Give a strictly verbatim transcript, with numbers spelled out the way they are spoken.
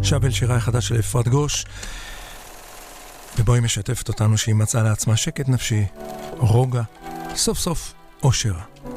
שב אל שירה החדש של אפרת גוש, ובו היא משתפת אותנו שהיא מצאה לעצמה שקט נפשי, רוגע, סוף סוף אושר.